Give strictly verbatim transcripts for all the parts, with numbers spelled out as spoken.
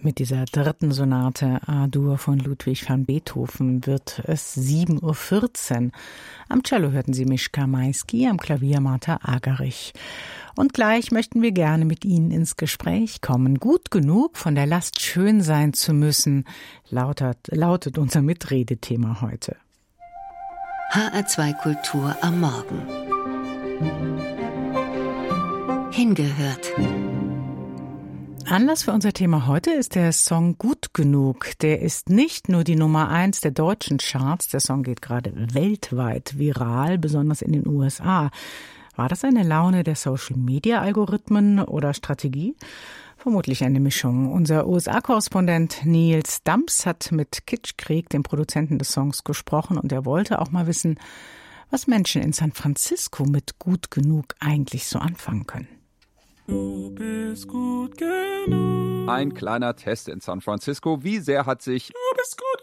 Mit dieser dritten Sonate A-Dur von Ludwig van Beethoven wird es sieben Uhr vierzehn. Am Cello hörten Sie Mischka Maisky, am Klavier Martha Agerich. Und gleich möchten wir gerne mit Ihnen ins Gespräch kommen. Gut genug, von der Last schön sein zu müssen, lautet, lautet unser Mitredethema heute. H R zwei Kultur am Morgen. Hingehört. Anlass für unser Thema heute ist der Song Gut genug. Der ist nicht nur die Nummer eins der deutschen Charts, der Song geht gerade weltweit viral, besonders in den U S A. War das eine Laune der Social-Media-Algorithmen oder Strategie? Vermutlich eine Mischung. Unser U S A-Korrespondent Nils Damps hat mit Kitschkrieg, dem Produzenten des Songs, gesprochen und er wollte auch mal wissen, was Menschen in San Francisco mit Gut genug eigentlich so anfangen können. Du bist gut genug. Ein kleiner Test in San Francisco. Wie sehr hat sich Du bist gut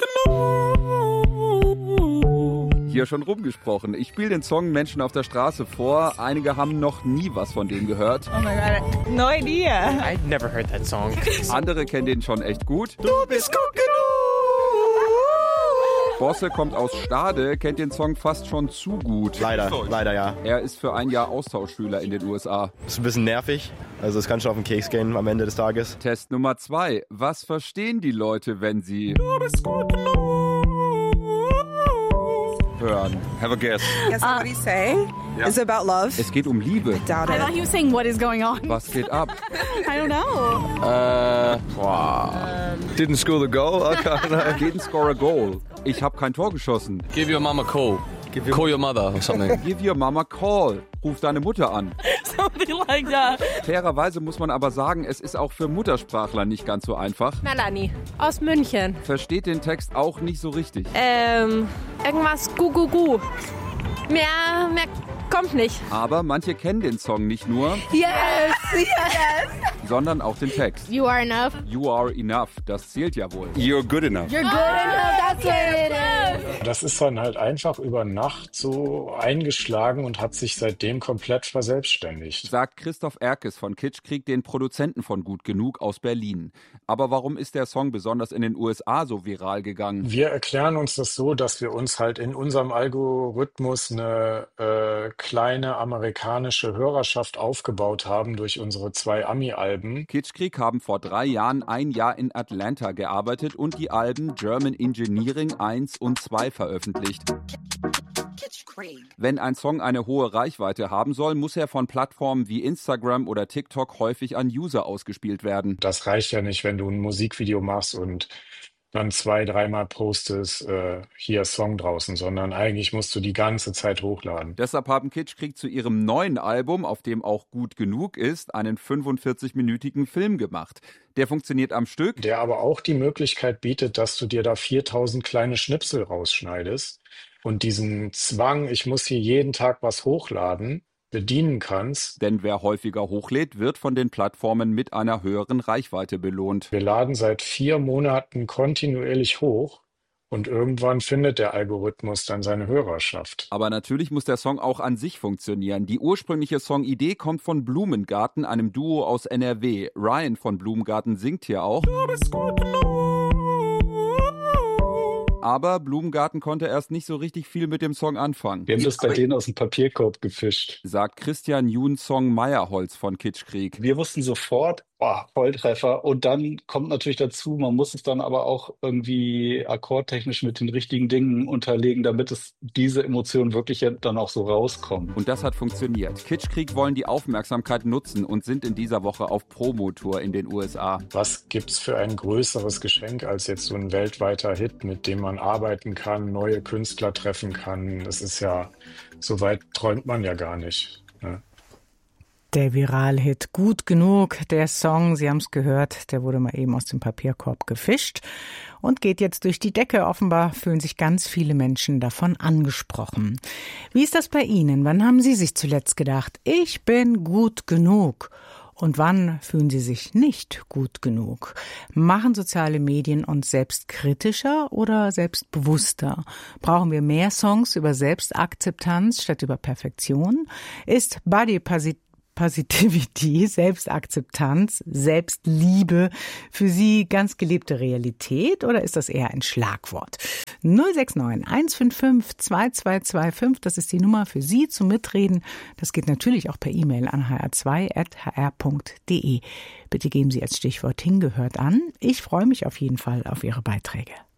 genug hier schon rumgesprochen? Ich spiele den Song Menschen auf der Straße vor. Einige haben noch nie was von dem gehört. Oh my God, no idea. I've never heard that song. Andere kennen den schon echt gut. Du bist gut genug. Bosse kommt aus Stade, kennt den Song fast schon zu gut. Leider, leider ja. Er ist für ein Jahr Austauschschüler in den U S A. Ist ein bisschen nervig, also es kann schon auf den Keks gehen am Ende des Tages. Test Nummer zwei. Was verstehen die Leute, wenn sie Du bist gut genug. hören? Have a guess. Guess what he's saying Yeah. is about love. Es geht um Liebe. Doubt I it. thought he was saying what is going on. Was geht ab? I don't know. Uh, wow. Didn't score the goal? Okay. Didn't score a goal. Ich habe kein Tor geschossen. Give your mom a call. Give your... Call your mother or something. Give your mama call. Ruf deine Mutter an. Something like that. Fairerweise muss man aber sagen, es ist auch für Muttersprachler nicht ganz so einfach. Melanie aus München. Versteht den Text auch nicht so richtig. Ähm, irgendwas gu gu gu. Mehr, mehr kommt nicht. Aber manche kennen den Song nicht nur, Yes, yes. sondern auch den Text. You are enough. You are enough. Das zählt ja wohl. You're good enough. You're good enough. That's what it is. Das ist dann halt einfach über Nacht so eingeschlagen und hat sich seitdem komplett verselbstständigt. Sagt Christoph Erkes von Kitschkrieg, den Produzenten von Gut genug aus Berlin. Aber warum ist der Song besonders in den U S A so viral gegangen? Wir erklären uns das so, dass wir uns halt in unserem Algorithmus eine äh, kleine amerikanische Hörerschaft aufgebaut haben durch unsere zwei Ami-Alben. Kitschkrieg haben vor drei Jahren ein Jahr in Atlanta gearbeitet und die Alben German Engineering eins und zwei veröffentlicht. Wenn ein Song eine hohe Reichweite haben soll, muss er von Plattformen wie Instagram oder TikTok häufig an User ausgespielt werden. Das reicht ja nicht, wenn du ein Musikvideo machst und dann zwei, dreimal postest, äh, hier Song draußen, sondern eigentlich musst du die ganze Zeit hochladen. Deshalb haben Kitschkrieg zu ihrem neuen Album, auf dem auch Gut genug ist, einen fünfundvierzig-minütigen Film gemacht. Der funktioniert am Stück. Der aber auch die Möglichkeit bietet, dass du dir da viertausend kleine Schnipsel rausschneidest und diesen Zwang, ich muss hier jeden Tag was hochladen, bedienen kannst. Denn wer häufiger hochlädt, wird von den Plattformen mit einer höheren Reichweite belohnt. Wir laden seit vier Monaten kontinuierlich hoch und irgendwann findet der Algorithmus dann seine Hörerschaft. Aber natürlich muss der Song auch an sich funktionieren. Die ursprüngliche Songidee kommt von Blumengarten, einem Duo aus N R W. Ryan von Blumengarten singt hier auch. Du bist gut genug. Aber Blumengarten konnte erst nicht so richtig viel mit dem Song anfangen. Wir haben das bei denen aus dem Papierkorb gefischt. Sagt Christian Junsong Meyerholz von Kitschkrieg. Wir wussten sofort, oh, Volltreffer. Und dann kommt natürlich dazu, man muss es dann aber auch irgendwie akkordtechnisch mit den richtigen Dingen unterlegen, damit es diese Emotionen wirklich dann auch so rauskommen. Und das hat funktioniert. Kitschkrieg wollen die Aufmerksamkeit nutzen und sind in dieser Woche auf Promotour in den U S A. Was gibt's für ein größeres Geschenk als jetzt so ein weltweiter Hit, mit dem man arbeiten kann, neue Künstler treffen kann? Das ist ja, so weit träumt man ja gar nicht, ne? Der Viralhit Gut genug, der Song, Sie haben es gehört, der wurde mal eben aus dem Papierkorb gefischt und geht jetzt durch die Decke. Offenbar fühlen sich ganz viele Menschen davon angesprochen. Wie ist das bei Ihnen? Wann haben Sie sich zuletzt gedacht, ich bin gut genug? Und wann fühlen Sie sich nicht gut genug? Machen soziale Medien uns selbstkritischer oder selbstbewusster? Brauchen wir mehr Songs über Selbstakzeptanz statt über Perfektion? Ist Body Positivity, Selbstakzeptanz, Selbstliebe für Sie ganz gelebte Realität oder ist das eher ein Schlagwort? null sechs neun eins fünf fünf zwei zwei zwei fünf, das ist die Nummer für Sie zum Mitreden. Das geht natürlich auch per E-Mail an h r zwei at h r punkt d e. Bitte geben Sie als Stichwort hingehört an. Ich freue mich auf jeden Fall auf Ihre Beiträge.